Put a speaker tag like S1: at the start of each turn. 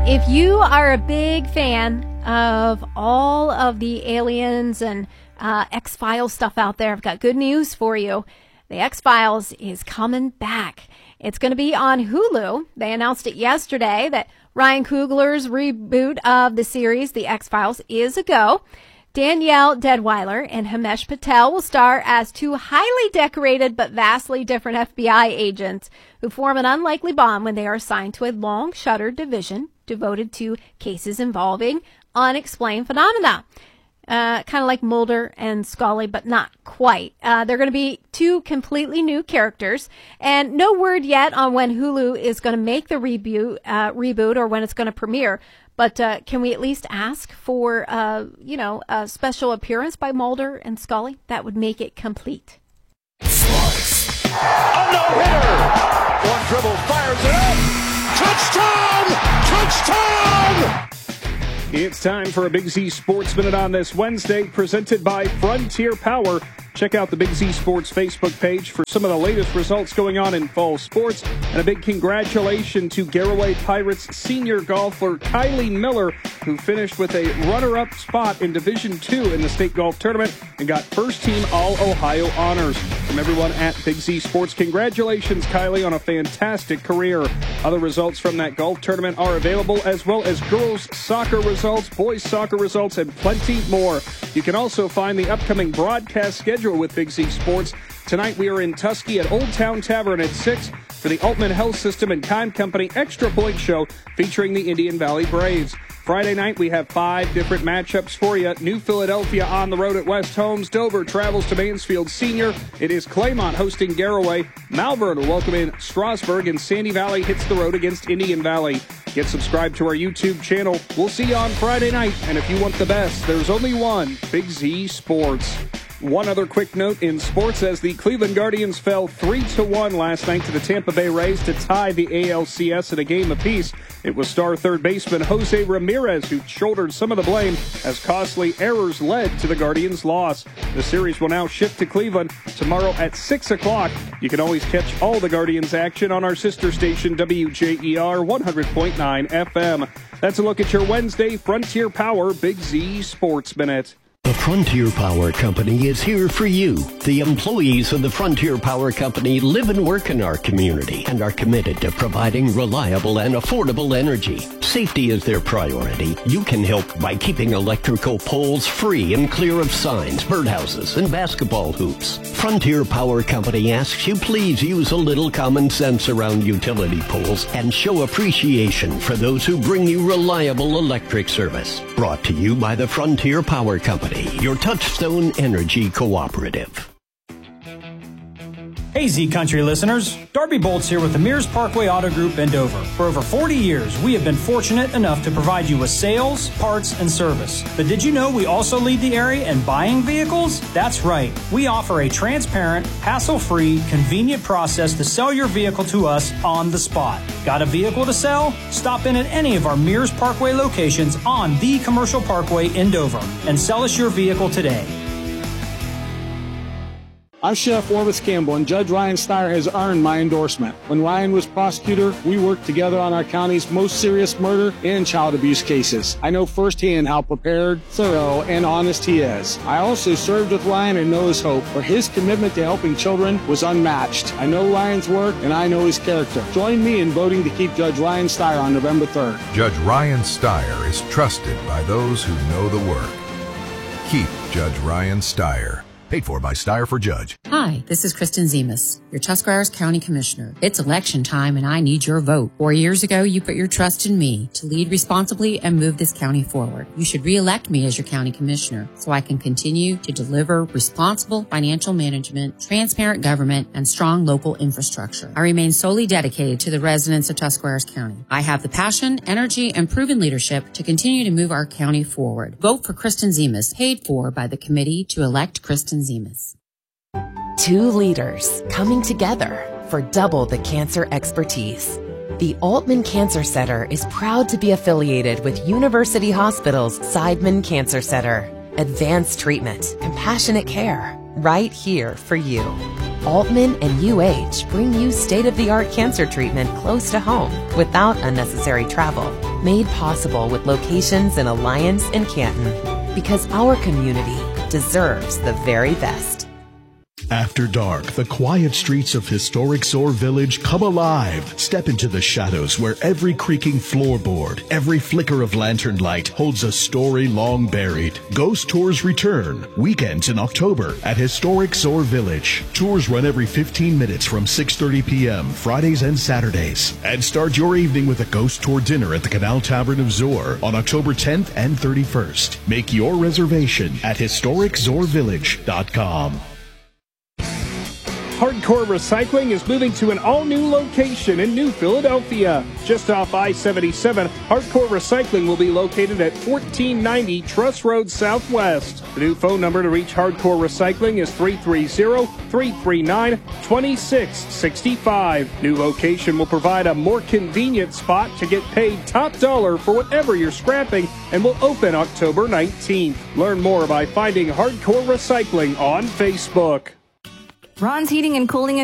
S1: If you are a big fan of all of the Aliens and X-Files stuff out there, I've got good news for you. The X-Files is coming back. It's going to be on Hulu. They announced it yesterday that Ryan Coogler's reboot of the series, The X-Files, is a go. Danielle Deadwyler and Himesh Patel will star as two highly decorated but vastly different FBI agents who form an unlikely bond when they are assigned to a long-shuttered division devoted to cases involving unexplained phenomena. Kind of like Mulder and Scully, but not quite. They're going to be two completely new characters, and no word yet on when Hulu is going to make the reboot or when it's going to premiere. But can we at least ask for, a special appearance by Mulder and Scully? That would make it complete.
S2: Slice. A no-hitter. One dribble, fires it up. Touchdown! Touchdown!
S3: It's time for a Big Z Sports Minute on this Wednesday, presented by Frontier Power. Check out the Big Z Sports Facebook page for some of the latest results going on in fall sports. And a big congratulations to Garaway Pirates senior golfer Kylie Miller, who finished with a runner-up spot in Division II in the state golf tournament and got first-team All-Ohio honors. From everyone at Big Z Sports, congratulations, Kylie, on a fantastic career. Other results from that golf tournament are available, as well as girls soccer results, boys soccer results, and plenty more. You can also find the upcoming broadcast schedule with Big Z Sports. Tonight we are in Tusky at Old Town Tavern at 6 for the Altman Health System and Time Company Extra Point Show featuring the Indian Valley Braves. Friday night we have 5 different matchups for you. New Philadelphia on the road at West Holmes. Dover travels to Mansfield Senior. It is Claymont hosting Garaway. Malvern will welcome in Strasburg, and Sandy Valley hits the road against Indian Valley. Get subscribed to our YouTube channel. We'll see you on Friday night, and if you want the best, there's only one, Big Z Sports. One other quick note in sports, as the Cleveland Guardians fell 3-1 last night to the Tampa Bay Rays to tie the ALCS in a game apiece. It was star third baseman Jose Ramirez who shouldered some of the blame as costly errors led to the Guardians' loss. The series will now shift to Cleveland tomorrow at 6 o'clock. You can always catch all the Guardians action on our sister station WJER 100.9 FM. That's a look at your Wednesday Frontier Power Big Z Sports Minute.
S4: The Frontier Power Company is here for you. The employees of the Frontier Power Company live and work in our community and are committed to providing reliable and affordable energy. Safety is their priority. You can help by keeping electrical poles free and clear of signs, birdhouses, and basketball hoops. Frontier Power Company asks you please use a little common sense around utility poles and show appreciation for those who bring you reliable electric service. Brought to you by the Frontier Power Company, your Touchstone Energy Cooperative.
S5: Hey Z Country listeners, Darby Bolts here with the Mears Parkway Auto Group in Dover. For over 40 years, we have been fortunate enough to provide you with sales, parts, and service. But did you know we also lead the area in buying vehicles? That's right. We offer a transparent, hassle-free, convenient process to sell your vehicle to us on the spot. Got a vehicle to sell? Stop in at any of our Mears Parkway locations on the Commercial Parkway in Dover and sell us your vehicle today.
S6: I'm Chef Orvis Campbell, and Judge Ryan Steyer has earned my endorsement. When Ryan was prosecutor, we worked together on our county's most serious murder and child abuse cases. I know firsthand how prepared, thorough, and honest he is. I also served with Ryan and know his hope, for his commitment to helping children was unmatched. I know Ryan's work, and I know his character. Join me in voting to keep Judge Ryan Steyer on November 3rd.
S7: Judge Ryan Steyer is trusted by those who know the work. Keep Judge Ryan Steyer. Paid for by Steyer for Judge.
S8: Hi, this is Kristen Zemas, your Tuscarawas County Commissioner. It's election time and I need your vote. 4 years ago, you put your trust in me to lead responsibly and move this county forward. You should re-elect me as your county commissioner so I can continue to deliver responsible financial management, transparent government, and strong local infrastructure. I remain solely dedicated to the residents of Tuscarawas County. I have the passion, energy, and proven leadership to continue to move our county forward. Vote for Kristen Zemas, paid for by the committee to elect Kristen Zemas.
S9: Two leaders coming together for double the cancer expertise. The Altman Cancer Center is proud to be affiliated with University Hospital's Seidman Cancer Center. Advanced treatment, compassionate care, right here for you. Altman and UH bring you state-of-the-art cancer treatment close to home without unnecessary travel. Made possible with locations in Alliance and Canton. Because our community deserves the very best.
S10: After dark, the quiet streets of historic Zoar Village come alive. Step into the shadows where every creaking floorboard, every flicker of lantern light holds a story long buried. Ghost tours return, weekends in October at historic Zoar Village. Tours run every 15 minutes from 6:30 p.m. Fridays and Saturdays. And start your evening with a ghost tour dinner at the Canal Tavern of Zoar on October 10th and 31st. Make your reservation at historiczorvillage.com.
S3: Hardcore Recycling is moving to an all-new location in New Philadelphia. Just off I-77, Hardcore Recycling will be located at 1490 Truss Road Southwest. The new phone number to reach Hardcore Recycling is 330-339-2665. New location will provide a more convenient spot to get paid top dollar for whatever you're scrapping and will open October 19th. Learn more by finding Hardcore Recycling on Facebook.
S11: Ron's Heating and Cooling